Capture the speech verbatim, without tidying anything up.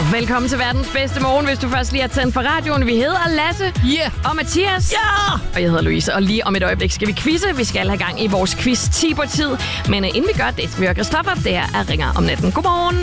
Velkommen til verdens bedste morgen, hvis du først lige har tændt for radioen. Vi hedder Lasse yeah. og Mathias. Ja! Og jeg hedder Louise, og lige om et øjeblik skal vi quizze. Vi skal have gang i vores quiz ti på tid. Men uh, inden vi gør det, skal vi høre Christoffer. Det her er Ringer om natten. Godmorgen.